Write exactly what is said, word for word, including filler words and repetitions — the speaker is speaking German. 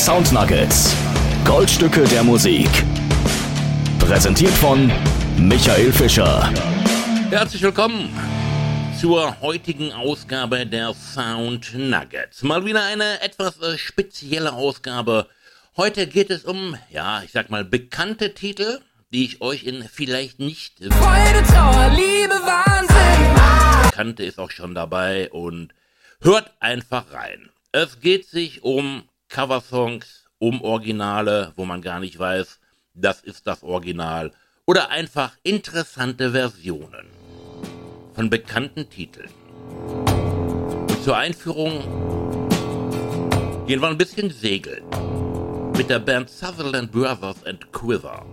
Sound Nuggets. Goldstücke der Musik. Präsentiert von Michael Fischer. Herzlich willkommen zur heutigen Ausgabe der Sound Nuggets. Mal wieder eine etwas äh, spezielle Ausgabe. Heute geht es um, ja, ich sag mal, bekannte Titel, die ich euch in vielleicht nicht... Freude, Trauer, Liebe, Wahnsinn. Bekannte ist auch schon dabei und hört einfach rein. Es geht sich um Coversongs, um Originale, wo man gar nicht weiß, das ist das Original. Oder einfach interessante Versionen von bekannten Titeln. Und zur Einführung gehen wir ein bisschen segeln mit der Band Sutherland Brothers and Quiver.